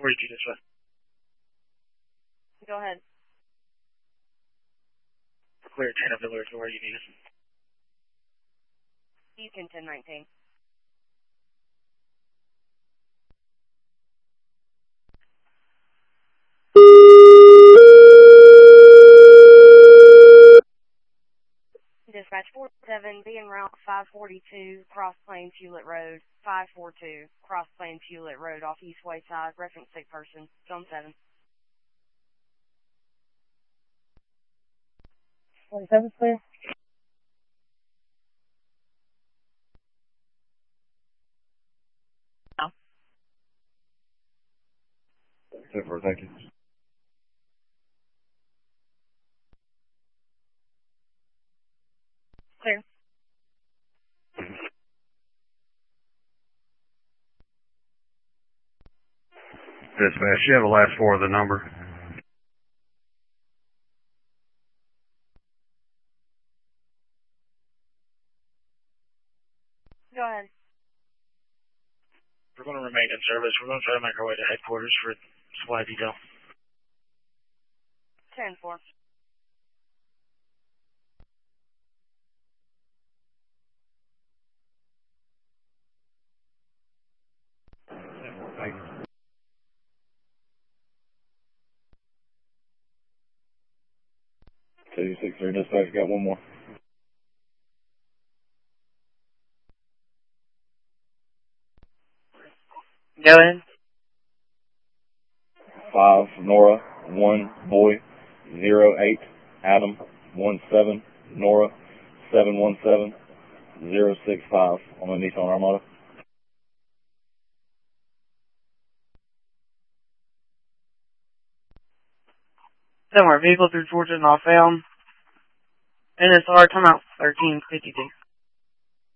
42 this way. Go ahead. Clear 10 of Village, where you need us. Beacon 1019. Dispatch 47, be en route 542, Cross Plains Hewlett Road, 542, Cross Plains Hewlett Road off East Wayside, reference sick person, Zone 7. 47 clear. Super, thank you. Clear. Dispatch, you have the last four of the number. Go ahead. We're going to remain in service. We're going to try to make our way to headquarters for supply detail. 10-4. Thank you. 263 dispatch, got one more. Go ahead. 5 Nora, 1 Boy, 08 Adam, 17 Nora, 717 065 on the Nissan Armada. Somewhere, vehicle through Georgia not found. NSR, timeout 1352.